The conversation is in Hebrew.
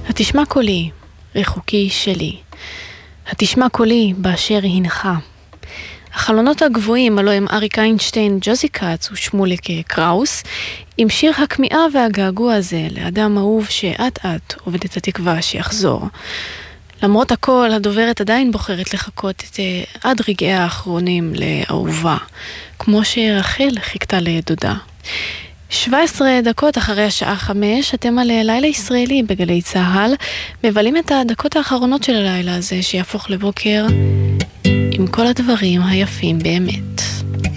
התשמע קולי, רחוקי שלי. התשמע קולי באשר הנך. החלונות הגבוהים, הלוא הם אריק איינשטיין, ג'וזי קאץ ושמוליק קראוס, עם שיר הכמיהה והגעגוע הזה לאדם אהוב שעת עת עובד את התקווה שיחזור. למרות הכל, הדוברת עדיין בוחרת לחכות עד רגעי האחרונים לאהובה, כמו שרחל חיכתה לדודה. 17 דקות אחרי השעה 5, אתם על לילה ישראלי בגלי צהל, מבלים את הדקות האחרונות של הלילה הזה שיהפוך לבוקר עם כל הדברים היפים באמת.